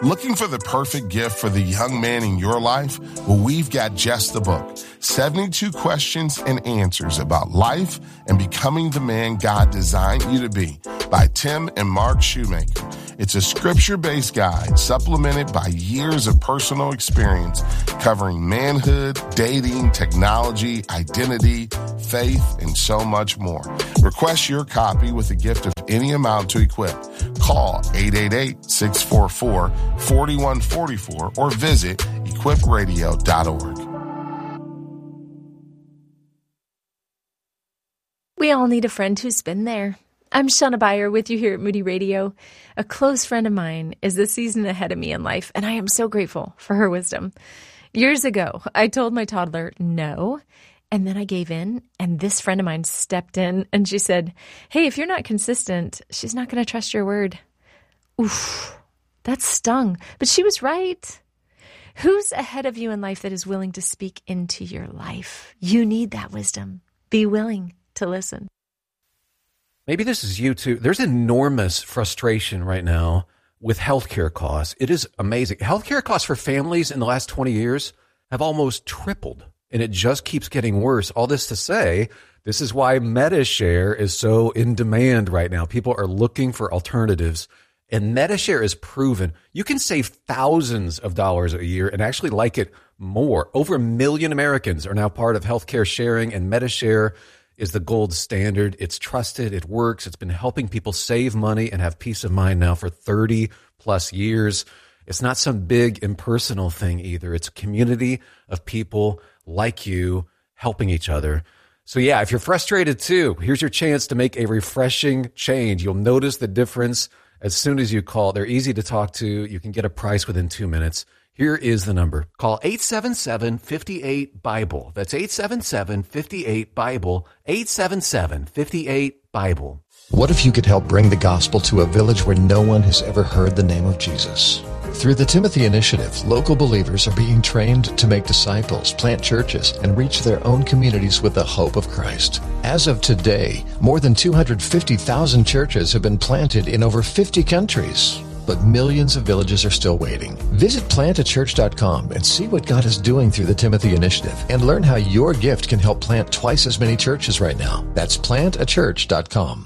Looking for the perfect gift for the young man in your life? Well, we've got just the book, 72 Questions and Answers About Life and Becoming the Man God Designed You to Be by Tim and Mark Shoemaker. It's a scripture-based guide supplemented by years of personal experience covering manhood, dating, technology, identity, faith, and so much more. Request your copy with a gift of any amount to Equip. Call 888-644-4144 or visit equipradio.org. We all need a friend who's been there. I'm Shauna Beyer with you here at Moody Radio. A close friend of mine is a season ahead of me in life, and I am so grateful for her wisdom. Years ago, I told my toddler no, and then I gave in, and this friend of mine stepped in, and she said, hey, if you're not consistent, she's not going to trust your word. Oof, that stung, but she was right. Who's ahead of you in life that is willing to speak into your life? You need that wisdom. Be willing to listen. Maybe this is you too. There's enormous frustration right now with healthcare costs. It is amazing. Healthcare costs for families in the last 20 years have almost tripled, and it just keeps getting worse. All this to say, this is why MediShare is so in demand right now. People are looking for alternatives, and MediShare is proven. You can save thousands of dollars a year and actually like it more. Over 1 million Americans are now part of healthcare sharing, and MediShare is the gold standard. It's trusted. It works. It's been helping people save money and have peace of mind now for 30 plus years. It's not some big impersonal thing either. It's a community of people like you helping each other. So yeah, if you're frustrated too, here's your chance to make a refreshing change. You'll notice the difference as soon as you call. They're easy to talk to. You can get a price within 2 minutes. Here is the number. Call 877-58-BIBLE. That's 877-58-BIBLE. 877-58-BIBLE. What if you could help bring the gospel to a village where no one has ever heard the name of Jesus? Through the Timothy Initiative, local believers are being trained to make disciples, plant churches, and reach their own communities with the hope of Christ. As of today, more than 250,000 churches have been planted in over 50 countries. But millions of villages are still waiting. Visit plantachurch.com and see what God is doing through the Timothy Initiative and learn how your gift can help plant twice as many churches right now. That's plantachurch.com.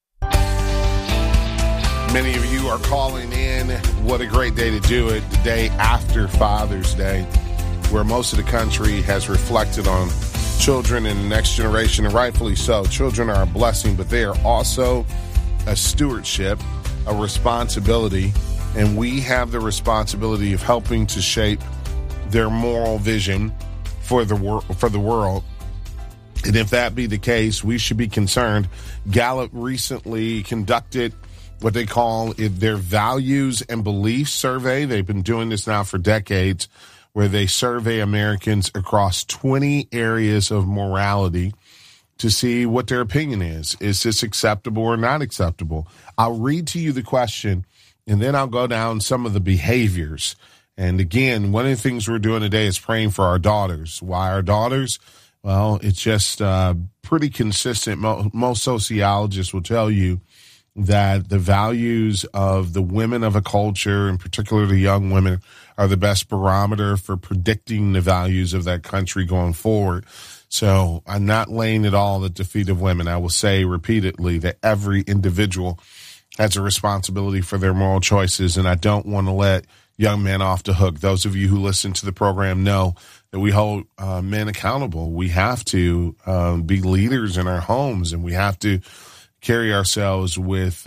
Many of you are calling in. What a great day to do it. The day after Father's Day, where most of the country has reflected on children and the next generation, and rightfully so. Children are a blessing, but they are also a stewardship, a responsibility, and we have the responsibility of helping to shape their moral vision for the world. And if that be the case, we should be concerned. Gallup recently conducted what they call their values and beliefs survey. They've been doing this now for decades, where they survey Americans across 20 areas of morality to see what their opinion is. Is this acceptable or not acceptable? I'll read to you the question, and then I'll go down some of the behaviors. And again, one of the things we're doing today is praying for our daughters. Why our daughters? Well, it's just pretty consistent. Most sociologists will tell you that the values of the women of a culture, and particularly young women, are the best barometer for predicting the values of that country going forward. So I'm not laying it all at the feet of women. I will say repeatedly that every individual has a responsibility for their moral choices, and I don't want to let young men off the hook. Those of you who listen to the program know that we hold men accountable. We have to be leaders in our homes, and we have to carry ourselves with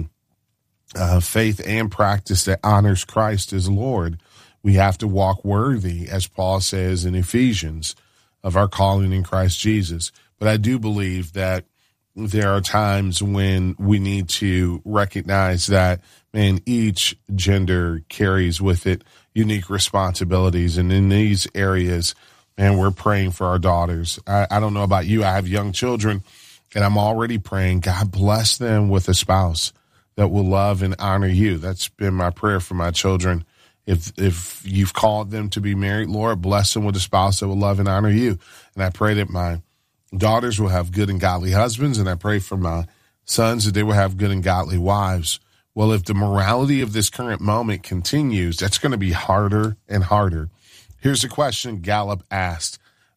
faith and practice that honors Christ as Lord. We have to walk worthy, as Paul says in Ephesians, of our calling in Christ Jesus. But I do believe that there are times when we need to recognize that, man, each gender carries with it unique responsibilities. And in these areas, man, we're praying for our daughters. I don't know about you. I have young children, and I'm already praying, God bless them with a spouse that will love and honor you. That's been my prayer for my children. If you've called them to be married, Lord, bless them with a spouse that will love and honor you. And I pray that my daughters will have good and godly husbands, and I pray for my sons that they will have good and godly wives. Well, if the morality of this current moment continues, that's going to be harder and harder. Here's a question Gallup asked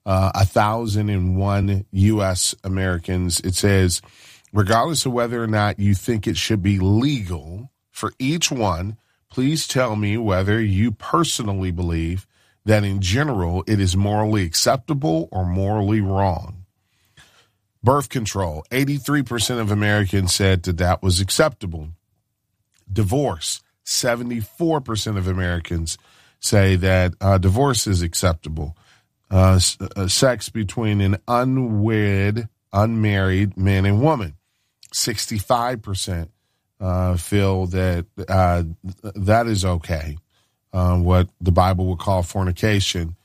1,001 U.S. Americans. It says, regardless of whether or not you think it should be legal for each one, please tell me whether you personally believe that in general it is morally acceptable or morally wrong. Birth control, 83% of Americans said that was acceptable. Divorce, 74% of Americans say that divorce is acceptable. Sex between an unmarried man and woman, 65% feel that that is okay. What the Bible would call fornication.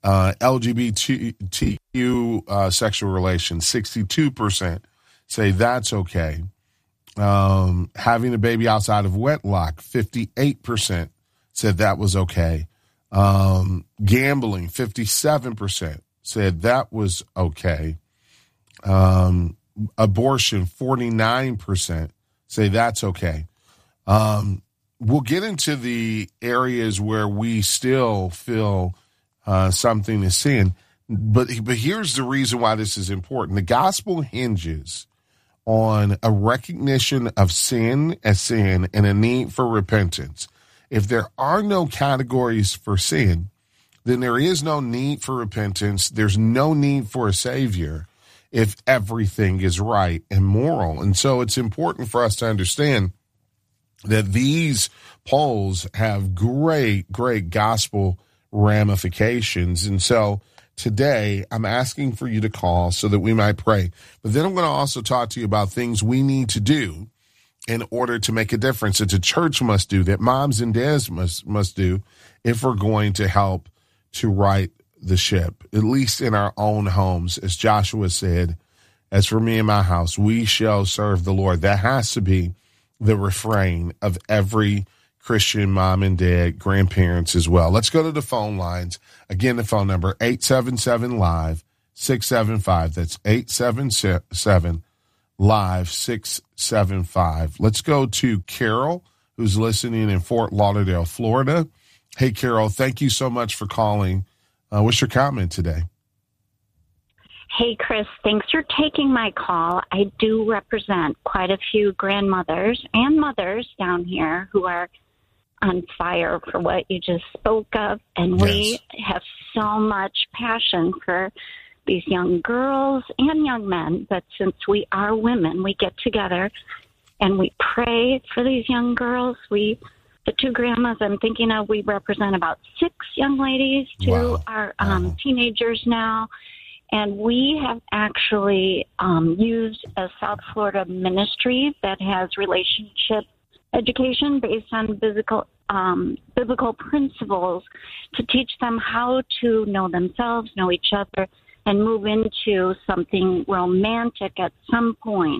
LGBTQ sexual relations, 62% say that's okay. Having a baby outside of wedlock, 58% said that was okay. Gambling, 57% said that was okay. Abortion, 49% say that's okay. We'll get into the areas where we still feel something is sin, but here's the reason why this is important. The gospel hinges on a recognition of sin as sin and a need for repentance. If there are no categories for sin, then there is no need for repentance. There's no need for a savior if everything is right and moral. And so it's important for us to understand that these polls have great gospel ramifications. And so today, I'm asking for you to call so that we might pray. But then I'm going to also talk to you about things we need to do in order to make a difference that the church must do, that moms and dads must do if we're going to help to right the ship, at least in our own homes. As Joshua said, as for me and my house, we shall serve the Lord. That has to be the refrain of every Christian mom and dad, grandparents as well. Let's go to the phone lines. Again, the phone number, 877-LIVE-675. That's 877-LIVE-675. Let's go to Carol, who's listening in Fort Lauderdale, Florida. Hey, Carol, thank you so much for calling. What's your comment today? Hey, Chris, thanks for taking my call. I do represent quite a few grandmothers and mothers down here who are on fire for what you just spoke of. And we have so much passion for these young girls and young men. But since we are women, we get together and we pray for these young girls. The two grandmas I'm thinking of, we represent about 6 young ladies. Two are teenagers now. And we have actually used a South Florida ministry that has relationship education based on biblical principles to teach them how to know themselves, know each other, and move into something romantic at some point.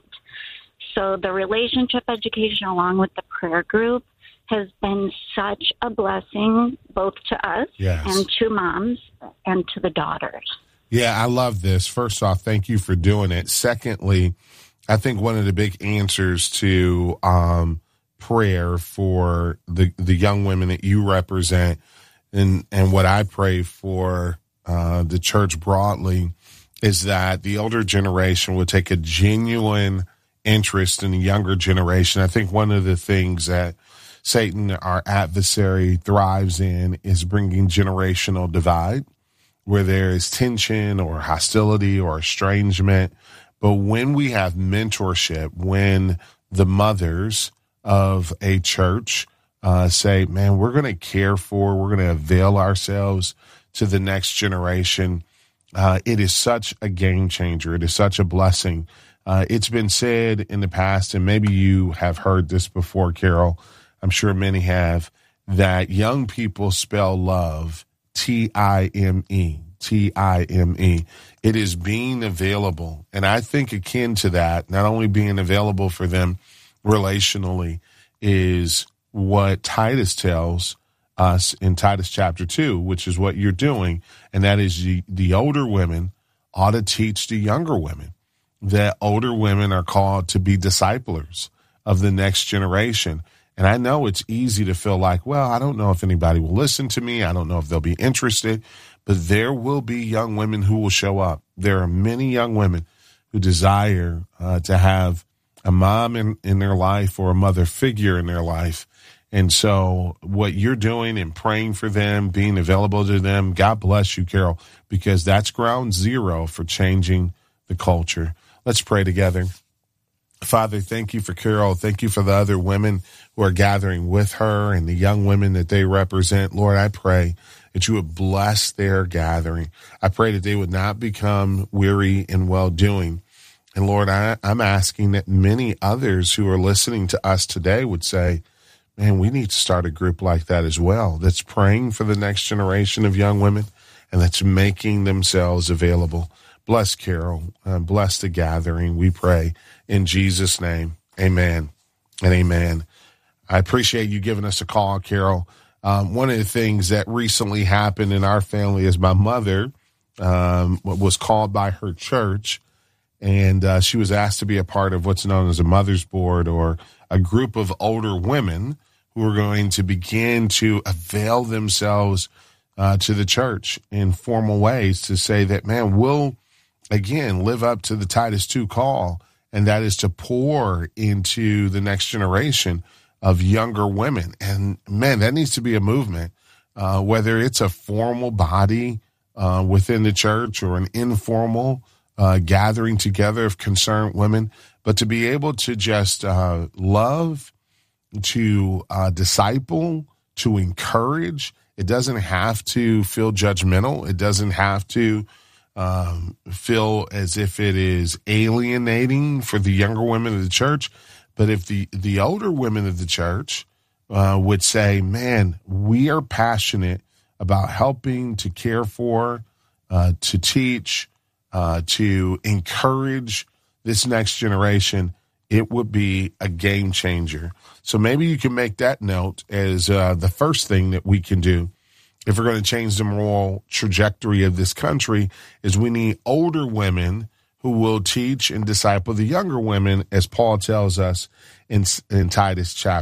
So the relationship education along with the prayer group has been such a blessing both to us and to moms and to the daughters. Yeah, I love this. First off, thank you for doing it. Secondly, I think one of the big answers to prayer for the young women that you represent and what I pray for the church broadly is that the older generation would take a genuine interest in the younger generation. I think one of the things that Satan, our adversary, thrives in is bringing generational divide, where there is tension or hostility or estrangement. But when we have mentorship, when the mothers of a church say, man, we're going to care for, we're going to avail ourselves to the next generation, it is such a game changer. It is such a blessing. It's been said in the past, and maybe you have heard this before, Carol, I'm sure many have, that young people spell love T-I-M-E. T-I-M-E. It is being available. And I think akin to that, not only being available for them relationally, is what Titus tells us in Titus chapter 2, which is what you're doing. And that is the older women ought to teach the younger women that older women are called to be disciplers of the next generation. And I know it's easy to feel like, well, I don't know if anybody will listen to me. I don't know if they'll be interested. But there will be young women who will show up. There are many young women who desire to have a mom in their life or a mother figure in their life. And so what you're doing and praying for them, being available to them, God bless you, Carol, because that's ground zero for changing the culture. Let's pray together. Father, thank you for Carol. Thank you for the other women who are gathering with her and the young women that they represent. Lord, I pray that you would bless their gathering. I pray that they would not become weary in well-doing. And Lord, I'm asking that many others who are listening to us today would say, man, we need to start a group like that as well, that's praying for the next generation of young women and that's making themselves available. Bless Carol. Bless the gathering, we pray. In Jesus' name, amen and amen. I appreciate you giving us a call, Carol. One of the things that recently happened in our family is my mother was called by her church, and she was asked to be a part of what's known as a mother's board, or a group of older women who are going to begin to avail themselves to the church in formal ways to say that, man, we'll, again, live up to the Titus 2 call, and that is to pour into the next generation of younger women. And man, that needs to be a movement, whether it's a formal body within the church or an informal gathering together of concerned women, but to be able to just love, to disciple, to encourage. It doesn't have to feel judgmental. It doesn't have to feel as if it is alienating for the younger women of the church. But if the older women of the church would say, man, we are passionate about helping to care for, to teach, to encourage this next generation, it would be a game changer. So maybe you can make that note as the first thing that we can do if we're going to change the moral trajectory of this country, is we need older women who will teach and disciple the younger women, as Paul tells us in Titus chapter